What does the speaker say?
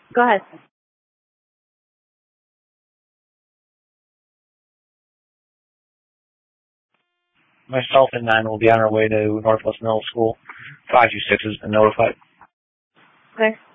Go ahead. Myself and 9 will be on our way to Northwest Middle School. 526 has been notified. Okay.